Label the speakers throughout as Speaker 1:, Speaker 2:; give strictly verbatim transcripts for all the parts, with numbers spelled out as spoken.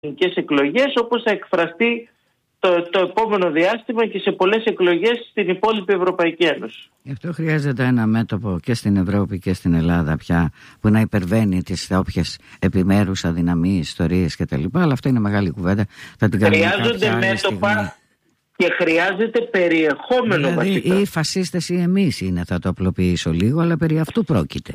Speaker 1: ελληνικές εκλογές, όπως θα εκφραστεί το, το επόμενο διάστημα και σε πολλές εκλογές στην υπόλοιπη Ευρωπαϊκή Ένωση.
Speaker 2: Γι' αυτό χρειάζεται ένα μέτωπο και στην Ευρώπη και στην Ελλάδα πια που να υπερβαίνει τις όποιες επιμέρους αδυναμίες, ιστορίες κτλ. Αλλά αυτό είναι μεγάλη κουβέντα. Θα την
Speaker 1: Χρειάζονται μέτωπα και χρειάζεται περιεχόμενο
Speaker 2: δηλαδή,
Speaker 1: βασικά.
Speaker 2: Οι φασίστες ή εμείς είναι, θα το απλοποιήσω λίγο, αλλά περί αυτού πρόκειται.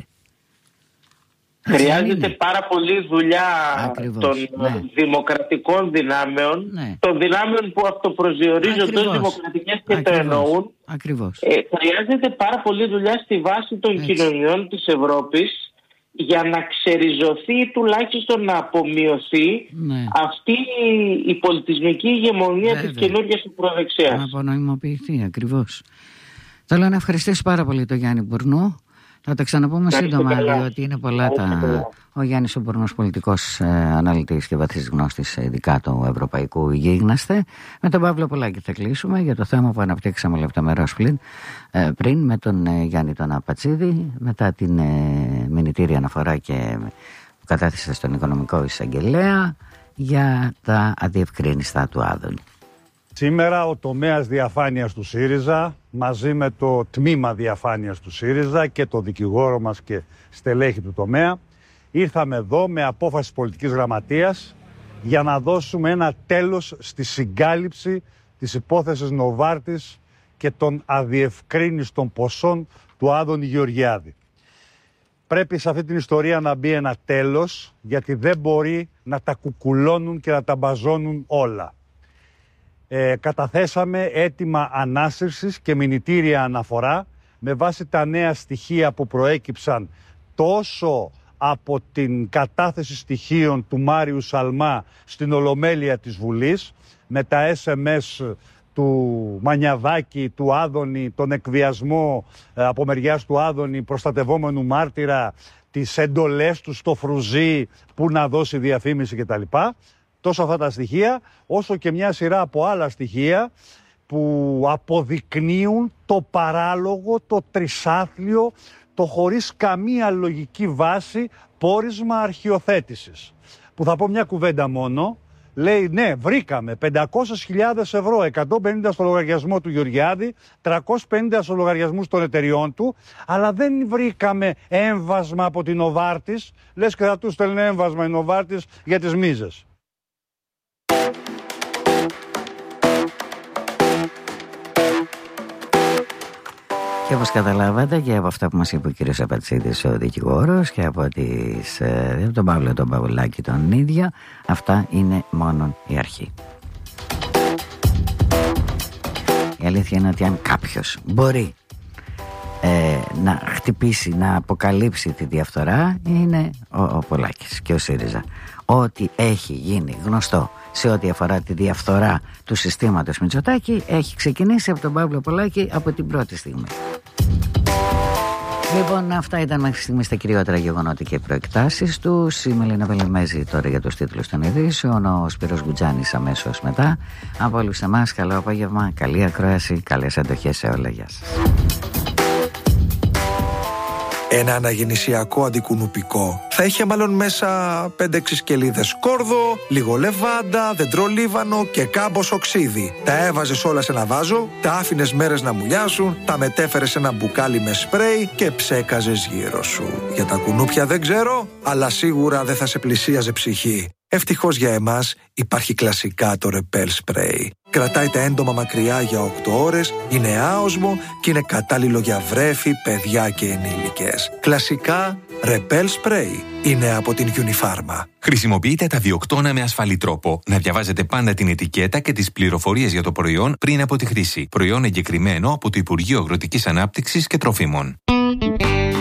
Speaker 1: Χρειάζεται πάρα πολύ δουλειά. Ακριβώς, των ναι. δημοκρατικών δυνάμεων, ναι. των δυνάμεων που αυτοπροσδιορίζονται ως δημοκρατικές και Ακριβώς. το εννοούν.
Speaker 2: Ακριβώς.
Speaker 1: Ε, χρειάζεται πάρα πολύ δουλειά στη βάση των Έτσι. κοινωνιών της Ευρώπης για να ξεριζωθεί ή τουλάχιστον να απομειωθεί ναι. αυτή η πολιτισμική ηγεμονία Βέβαια. της καινούργιας προδεξιάς.
Speaker 2: Να απονοημοποιηθεί, ακριβώς. Θέλω να ευχαριστήσω πάρα πολύ τον Γιάννη Μπουρνού. Θα τα ξαναπούμε σύντομα, διότι είναι πολλά τα... Ο Γιάννης ο Μπουρνούς, πολιτικός ε, αναλυτής και βαθύς γνώστης, ειδικά του ευρωπαϊκού γίγνασθε. Με τον Παύλο Πολάκη θα κλείσουμε για το θέμα που αναπτύξαμε λεπτομερώς πριν, ε, πριν με τον ε, Γιάννη τον Απατσίδη, μετά την ε, μηνυτήρια αναφορά και που κατάθεσε στον Οικονομικό Εισαγγελέα για τα αδιευκρίνηστα του Άδωνη.
Speaker 3: Σήμερα ο τομέας διαφάνειας του ΣΥΡΙΖΑ μαζί με το τμήμα διαφάνειας του ΣΥΡΙΖΑ και το δικηγόρο μας και στελέχη του τομέα ήρθαμε εδώ με απόφαση πολιτικής γραμματείας για να δώσουμε ένα τέλος στη συγκάλυψη της υπόθεσης Νοβάρτης και των αδιευκρίνιστων ποσών του Άδωνη Γεωργιάδη. Πρέπει σε αυτή την ιστορία να μπει ένα τέλος, γιατί δεν μπορεί να τα κουκουλώνουν και να τα μπαζώνουν όλα. Ε, καταθέσαμε αίτημα ανάσυρσης και μηνυτήρια αναφορά με βάση τα νέα στοιχεία που προέκυψαν τόσο από την κατάθεση στοιχείων του Μάριου Σαλμά στην Ολομέλεια της Βουλής, με τα ες εμ ες του Μανιαδάκη, του Άδωνη, τον εκβιασμό ε, από μεριάς του Άδωνη προστατευόμενου μάρτυρα, τις εντολές του στο Φρουζί που να δώσει διαφήμιση κτλ. Τόσο αυτά τα στοιχεία, όσο και μια σειρά από άλλα στοιχεία που αποδεικνύουν το παράλογο, το τρισάθλιο, το χωρίς καμία λογική βάση πόρισμα αρχιοθέτησης. Που θα πω μια κουβέντα μόνο, λέει ναι, βρήκαμε πεντακόσιες χιλιάδες ευρώ, εκατόν πενήντα στο λογαριασμό του Γεωργιάδη, τριακόσιους πενήντα στο λογαριασμούς των εταιριών του, αλλά δεν βρήκαμε έμβασμα από την Νοβάρτης, λες και θα του στέλνει έμβασμα η Νοβάρτης για τις μίζες.
Speaker 2: Και όπως καταλάβατε και από αυτά που μας είπε ο κύριος Απατσίδης ο δικηγόρος και από, τις, ε, τον Παύλο τον Παυλάκη τον ίδιο, αυτά είναι μόνο η αρχή. Η αλήθεια είναι ότι αν κάποιος μπορεί ε, να χτυπήσει, να αποκαλύψει τη διαφθορά, είναι ο, ο Πολάκης και ο ΣΥΡΙΖΑ. Ό,τι έχει γίνει γνωστό σε ό,τι αφορά τη διαφθορά του συστήματος Μητσοτάκη έχει ξεκινήσει από τον Παύλο Πολάκη από την πρώτη στιγμή. Λοιπόν, αυτά ήταν μέχρι στιγμής τα κυριότερα γεγονότα και προεκτάσεις του. Η Μελίνα Βελεμέζη τώρα για τους τίτλους των ειδήσεων, ο Σπύρος Γκουτζάνης αμέσως μετά. Από όλους εμάς, καλό απόγευμα, καλή ακρόαση, καλές αντοχές σε όλα. Γεια σας.
Speaker 4: Ένα αναγεννησιακό αντικουνουπικό θα είχε μάλλον μέσα πέντε έξι σκελίδες σκόρδο, λίγο λεβάντα, δεντρολίβανο και κάμποσο ξύδι. Τα έβαζες όλα σε ένα βάζο, τα άφηνες μέρες να μουλιάσουν, τα μετέφερες σε ένα μπουκάλι με σπρέι και ψέκαζες γύρω σου. Για τα κουνούπια δεν ξέρω, αλλά σίγουρα δεν θα σε πλησίαζε ψυχή. Ευτυχώς για εμάς υπάρχει κλασικά το Repel Spray. Κρατάει τα έντομα μακριά για οκτώ ώρες, είναι άοσμο και είναι κατάλληλο για βρέφη, παιδιά και ενήλικες. Κλασικά Repel Spray είναι από την Unifarma.
Speaker 5: Χρησιμοποιείτε τα διοκτώνα με ασφαλή τρόπο. Να διαβάζετε πάντα την ετικέτα και τις πληροφορίες για το προϊόν πριν από τη χρήση. Προϊόν εγκεκριμένο από το Υπουργείο Αγροτικής Ανάπτυξης και Τροφίμων.